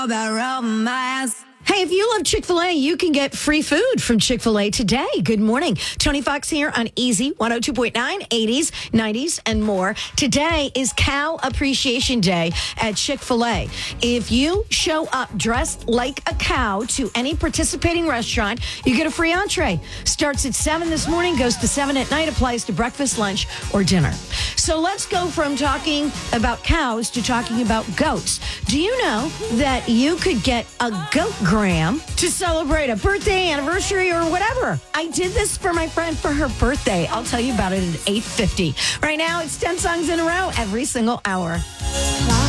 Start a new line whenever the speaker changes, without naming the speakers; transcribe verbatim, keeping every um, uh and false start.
About romance.
Hey, if you love Chick-fil-A, you can get free food from Chick-fil-A today. Good morning. Tony Fox here on Easy one oh two point nine, eighties, nineties, and more. Today is Cow Appreciation Day at Chick-fil-A. If you show up dressed like a cow to any participating restaurant, you get a free entree. Starts at seven this morning, goes to seven at night, applies to breakfast, lunch, or dinner. So let's go from talking about cows to talking about goats. Do you know that you could get a goat gram to celebrate a birthday, anniversary, or whatever? I did this for my friend for her birthday. I'll tell you about it at eight fifty. Right now, it's ten songs in a row every single hour.